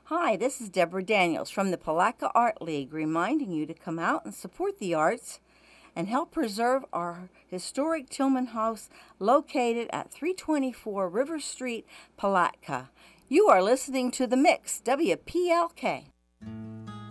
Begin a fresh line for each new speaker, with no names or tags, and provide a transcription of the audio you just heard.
Hi, this is Deborah Daniels from the Palatka Art League, reminding you to come out and support the arts and help preserve our historic Tillman House located at 324 River Street, Palatka. You are listening to The Mix, WPLK.